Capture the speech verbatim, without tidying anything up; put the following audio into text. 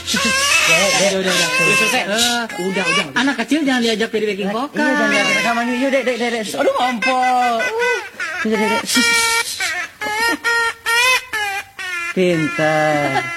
Udah, udah, udah. Udah selesai. Udah, udah. Anak kecil jangan diajak jadi backing vokal. Iya, jangan diajak rekaman. Yuk, dek, dek, dek. Aduh, ngompol. Dek, dek, dek. Pintar.